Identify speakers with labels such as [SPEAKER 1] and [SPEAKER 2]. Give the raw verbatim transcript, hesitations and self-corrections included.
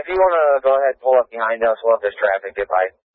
[SPEAKER 1] if you want to go ahead and pull up behind us, we'll have this traffic. Goodbye.